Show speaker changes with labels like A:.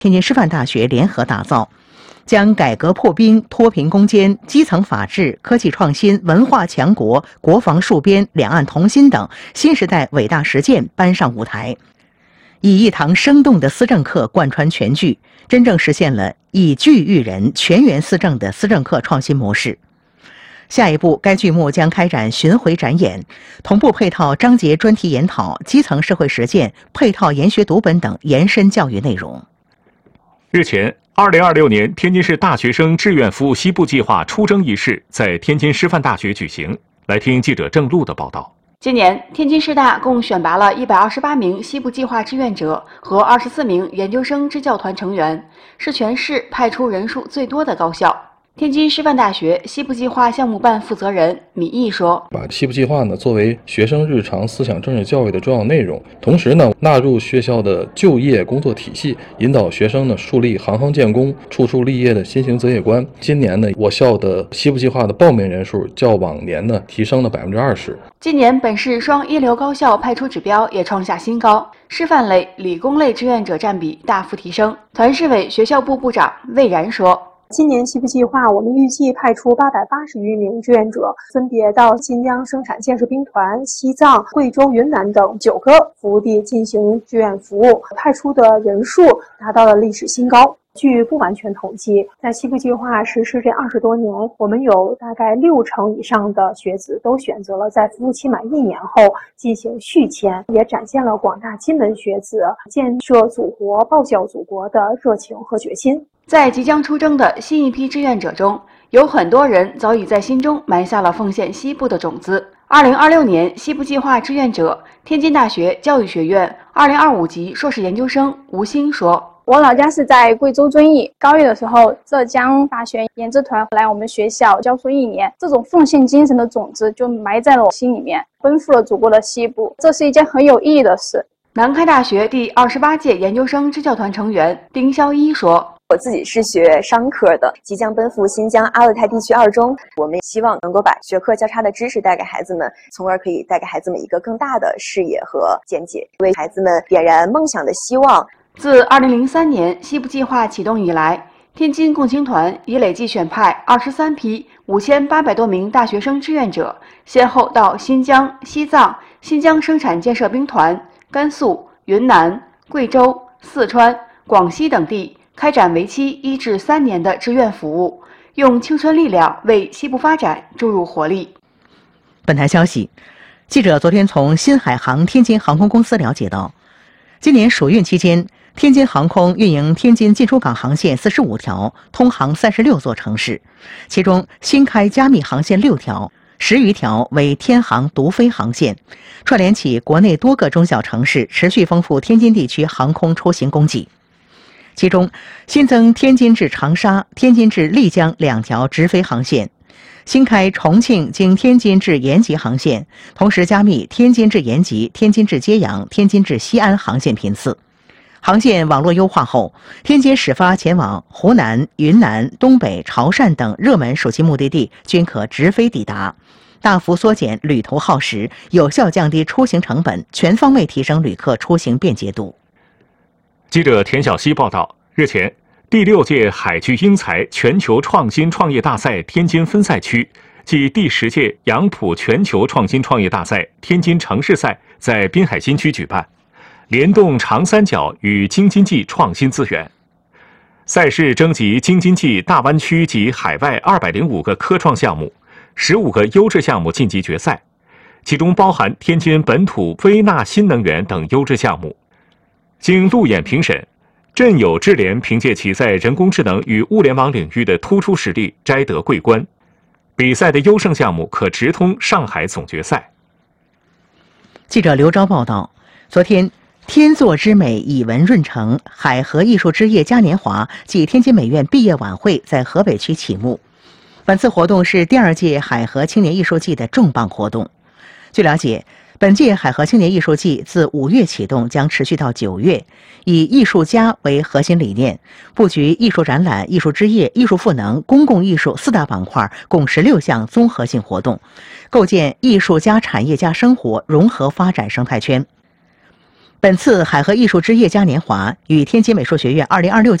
A: 天津师范大学联合打造，将改革破冰、脱贫攻坚、基层法治、科技创新、文化强国、国防戍边、两岸同心等新时代伟大实践搬上舞台，以一堂生动的思政课贯穿全剧，真正实现了以剧育人、全员思政的思政课创新模式。下一步，该剧目将开展巡回展演，同步配套章节专题研讨、基层社会实践、配套研学读本等延伸教育内容。
B: 日前，2026年天津市大学生志愿服务西部计划出征仪式在天津师范大学举行。来听记者郑璐的报道。
C: 今年，天津师大共选拔了128名西部计划志愿者和24名研究生支教团成员，是全市派出人数最多的高校。天津师范大学西部计划项目办负责人米毅说：“
D: 把西部计划作为学生日常思想政治教育的重要内容，同时纳入学校的就业工作体系，引导学生树立行行建功、处处立业的新型择业观。今年我校的西部计划的报名人数较往年提升了20%。
C: 今年本市双一流高校派出指标也创下新高，师范类、理工类志愿者占比大幅提升。团市委学校部部长魏然说。”
E: 今年西部计划，我们预计派出880余名志愿者，分别到新疆生产建设兵团、西藏、贵州、云南等9个服务地进行志愿服务，派出的人数达到了历史新高。据不完全统计，在西部计划实施这20多年，我们有大概60%以上的学子都选择了在服务期满1年后进行续签，也展现了广大金门学子建设祖国、报效祖国的热情和决心。
C: 在即将出征的新一批志愿者中，有很多人早已在心中埋下了奉献西部的种子。2026年西部计划志愿者，天津大学教育学院2025级硕士研究生吴昕说：“
F: 我老家是在贵州遵义，高一的时候，浙江大学研制团来我们学校教书1年，这种奉献精神的种子就埋在了我心里面，奔赴了祖国的西部，这是一件很有意义的事。”
C: 南开大学第28届研究生支教团成员丁潇一说：“
G: 我自己是学商科的，即将奔赴新疆阿勒泰地区2中，我们希望能够把学科交叉的知识带给孩子们，从而可以带给孩子们一个更大的视野和见解，为孩子们点燃梦想的希望。”
C: 自2003年西部计划启动以来，天津共青团已累计选派23批5800多名大学生志愿者，先后到新疆、西藏、新疆生产建设兵团、甘肃、云南、贵州、四川、广西等地开展为期1至3年的志愿服务，用青春力量为西部发展注入活力。
A: 本台消息，记者昨天从新海航天津航空公司了解到，今年暑运期间，天津航空运营天津进出港航线45条，通航36座城市，其中新开加密航线6条，10余条为天航独飞航线，串联起国内多个中小城市，持续丰富天津地区航空出行供给。其中新增天津至长沙、天津至丽江2条直飞航线，新开重庆经天津至延吉航线，同时加密天津至延吉、天津至揭阳、天津至西安航线频次。航线网络优化后，天津始发前往湖南、云南、东北、潮汕等热门暑期目的地均可直飞抵达，大幅缩减旅途耗时，有效降低出行成本，全方位提升旅客出行便捷度。
B: 记者田小希报道，日前，第6届海聚英才全球创新创业大赛天津分赛区暨第10届杨浦全球创新创业大赛天津城市赛在滨海新区举办，联动长三角与京津冀创新资源。赛事征集京津冀大湾区及海外205个科创项目，15个优质项目晋级决赛，其中包含天津本土微纳新能源等优质项目。经路演评审，镇友智联凭借其在人工智能与物联网领域的突出实力摘得桂冠，比赛的优胜项目可直通上海总决赛。
A: 记者刘钊报道，昨天天作之美以文润成海河艺术之夜嘉年华暨天津美院毕业晚会在河北区启幕。本次活动是第2届海河青年艺术季的重磅活动。据了解，本届海河青年艺术季自5月启动，将持续到9月，以艺术家为核心理念，布局艺术展览、艺术之夜、艺术赋能、公共艺术4大板块，共16项综合性活动，构建艺术加产业加生活融合发展生态圈。 本次海河艺术之夜嘉年华与天津美术学院2026